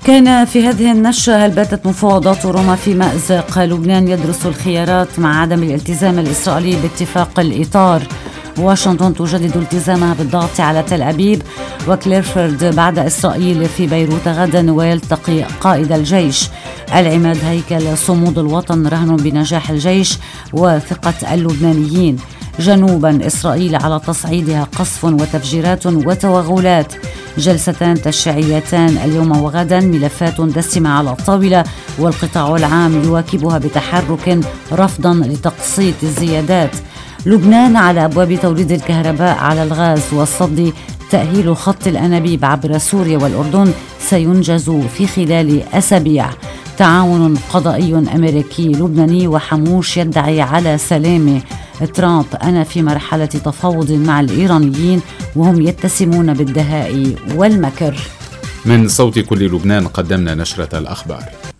كان في هذه النشرة: هل باتت مفاوضات روما في مأزق؟ لبنان يدرس الخيارات مع عدم الالتزام الإسرائيلي باتفاق الإطار. واشنطن تجدد التزامها بالضغط على تل أبيب. وكليرفورد بعد إسرائيل في بيروت غدا ويلتقي قائد الجيش. العماد هيكل صمود الوطن رهن بنجاح الجيش وثقة اللبنانيين. جنوبا إسرائيل على تصعيدها قصف وتفجيرات وتوغلات. جلستان تشريعيتان اليوم وغدا، ملفات دسمة على الطاولة والقطاع العام يواكبها بتحرك رفضا لتقسيط الزيادات. لبنان على أبواب توليد الكهرباء على الغاز والصد. تأهيل خط الأنابيب عبر سوريا والأردن سينجز في خلال أسابيع. تعاون قضائي أمريكي لبناني وحموش يدعي على سلامه. ترامب: أنا في مرحلة تفاوض مع الإيرانيين وهم يتسمون بالدهاء والمكر. من صوت كل لبنان قدمنا نشرة الأخبار.